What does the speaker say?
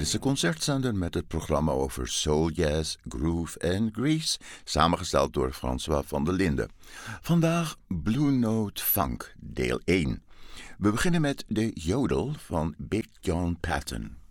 Belgische concertzender met het programma over soul, jazz, groove en grease, samengesteld door François van der Linden. Vandaag Blue Note Funk, deel 1. We beginnen met de Jodel van Big John Patton.